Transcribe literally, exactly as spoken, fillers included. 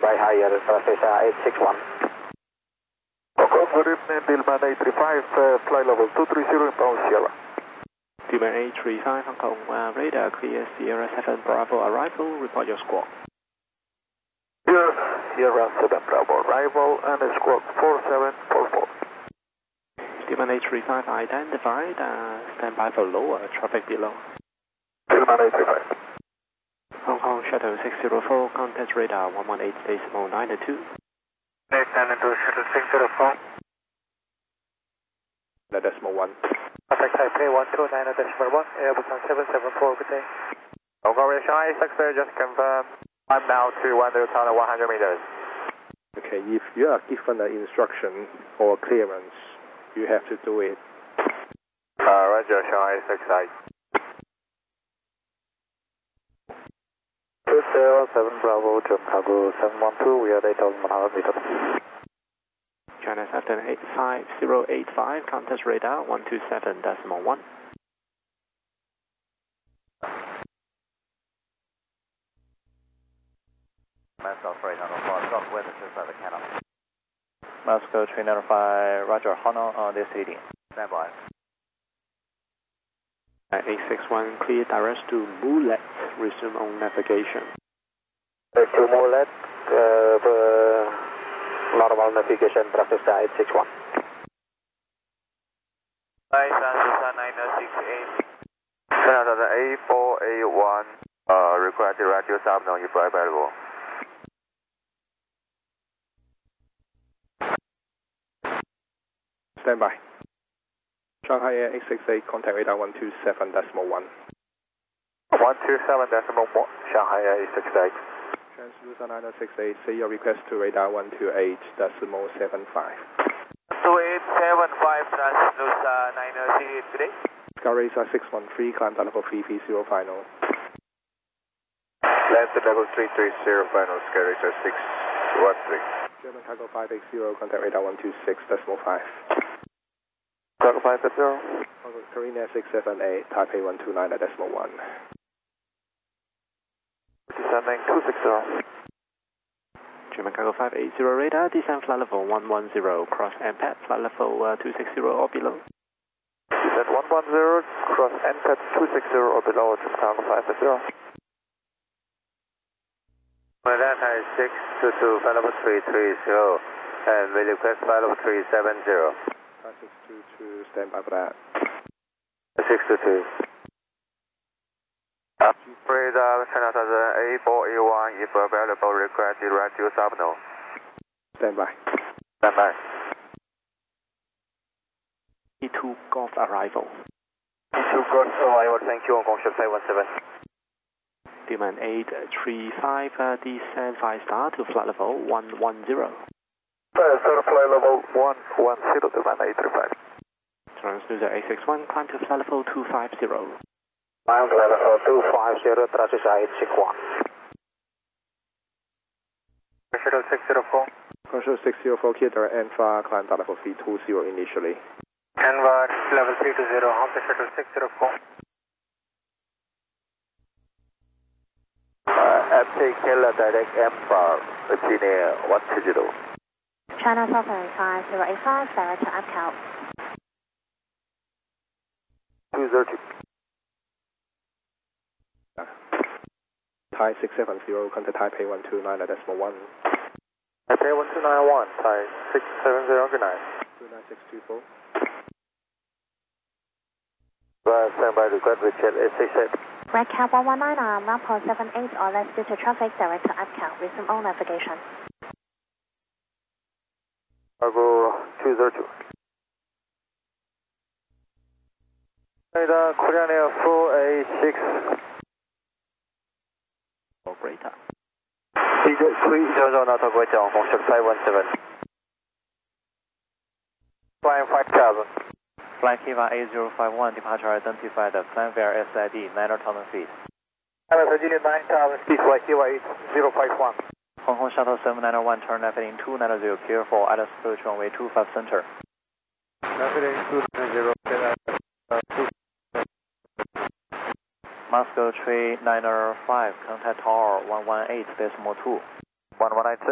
Fly higher, Pratisha eight six one. Okay, good evening, Dilman eight three five, uh, fly level two three zero inbound Sierra. Dilman eight three five, Hong Kong, uh, radar clear, Sierra seven Bravo arrival, report your squawk. Here, Sierra seven Bravo arrival and squawk four seven four four. Dilman eight three five identified, uh, stand by for lower traffic below. Dilman eight three five. Hong Kong Shuttle six zero four, contact radar one one eight decimal nine two. Next nine two Shuttle six zero four. The decimal one. Contact Taipei one two nine decimal one, Airbus seven seven four, good day. Hong Kong Shanghai six just confirm. I'm now to one thousand one hundred meters. Okay, if you are given an instruction or clearance, you have to do it. Uh, Roger, Shanghai six eight. two zero seven Bravo, jump cargo seven one two, we are eight thousand one hundred meters. China seven eight five zero eight five, contact radar one two seven decimal one. Moscow three nine five, southwest just by the canal. Moscow three nine five, Roger, Honor on this heading. Stand by. eight six one, clear direct to Mulet, resume on navigation. Uh, to Mulet, uh, normal navigation, Pratisha eight six one. Hi, San nine six eight. Canada A four A one, uh, request radio signal if available. Stand by. Shanghai Air eight six eight, contact radar one two seven decimal one. one two seven decimal one, Shanghai Air eight six eight. Translucent nine six eight, say your request to radar one two eight decimal seven five. two eight seven five, Translucent nine six eight, today. Sky Racer six one three, climb to level three three zero final. Land to level three three zero final, Sky Racer six one three. German Cargo five eight zero, contact radar one two six decimal five. Cargo five eight zero. Korean six seven eight, Taipei one two nine decimal one. Descending two six zero. German Cargo five eight zero radar, descend flight level one one zero, cross M P A D, flight level uh, two six zero or below. Descend one one zero, cross M P A D two six zero or below, German Cargo five eight zero. Delta is six two two, flight level three three zero, and we request flight level three seven zero. six two two, stand by for that. six two two. Radar, China A four A one, if available, request radio signal. Stand by. Stand by. E two Golf arrival. E two Golf arrival, thank you, Hong Kong Ship five one seven. Dilman eight three five, uh, descend five star to flight level one one zero. Uh, third flight level one one zero, Dilman eight three five. Transducer eight six one, climb to flight level two five zero. Climb to level two five zero, Pratisha eight six one. Shuttle six zero four. Commercial six zero four, clear direct Enfa, climb to level three two zero initially. Enva, level three two zero, Honda Shuttle six zero four. Uh, M T Killer direct Enfa, Virginia one two zero. China Southern five zero eight five, direct to APCAL. two thirty. Thai six seven zero, contact Taipei one two nine decimal one. Taipei one two nine one, Thai six seven zero, good night. two nine six two four. Right, stand by, request Richard eight six eight. Red Cap one one nine, um, Lamport seven eight or less due to traffic, direct to APCAL, resume all navigation. Cargo two zero two. Radar, Korean Air four A six. Operator. three zero zero, now talk with Hong Kong Ship five one seven. Flying five thousand. Flight Kiva eight zero five one, departure identified, plan via S I D, nine thousand feet. Virginia nine thousand feet, Flight Kiva eight zero five one. Hong Kong Shuttle seven nine one, turn left heading two nine zero, clear for Alice approach runway two five center. Left heading two nine zero, Moscow three nine five, contact tower one one eight decimal two. one one nine two.